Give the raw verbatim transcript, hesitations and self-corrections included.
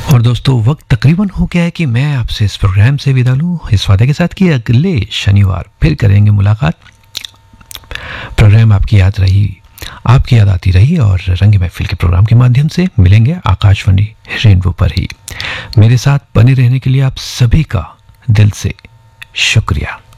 और दोस्तों वक्त तकरीबन हो गया है कि मैं आपसे इस प्रोग्राम से विदा लूं, इस वादे के साथ कि अगले शनिवार फिर करेंगे मुलाकात। प्रोग्राम आपकी याद रही, आपकी याद आती रही और रंग महफिल के प्रोग्राम के माध्यम से मिलेंगे आकाशवाणी रेनबो पर ही। मेरे साथ बने रहने के लिए आप सभी का दिल से शुक्रिया।